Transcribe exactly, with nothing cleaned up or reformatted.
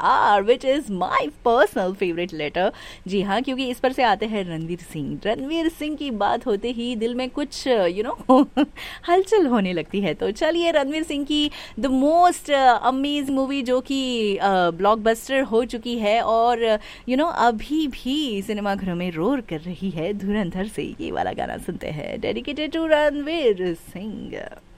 Are which is my personal favourite letter. जी हाँ, क्योंकि इस पर से आते हैं रणवीर सिंह। रणवीर सिंह की बात होते ही दिल में कुछ यू नो हलचल होने लगती है। तो चलिए, रणवीर सिंह की द मोस्ट अमेजिंग मूवी जो कि ब्लॉकबस्टर हो चुकी है और यू नो अभी भी सिनेमाघरों में रोर कर रही है, धुरंधर से ये वाला गाना सुनते हैं, डेडिकेटेड टू रणवीर सिंह।